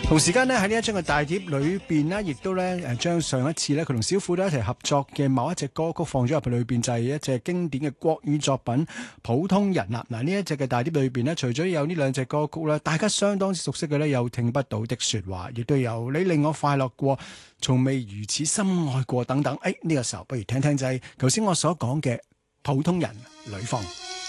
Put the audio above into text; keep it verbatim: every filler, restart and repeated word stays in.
同時間呢，喺呢一張嘅大碟裏邊呢，亦都咧誒將上一次咧佢同小虎都一齊合作嘅某一隻歌曲放咗入去裏邊，就係一隻經典嘅國語作品《普通人》啦。嗱，呢一隻嘅大碟裏邊呢，除咗有呢兩隻歌曲咧，大家相當之熟悉嘅咧，有聽不到的說話，亦都有你令我快樂過，從未如此深愛過等等。誒，呢個時候不如聽聽就係頭先我所講嘅《普通人》呂方。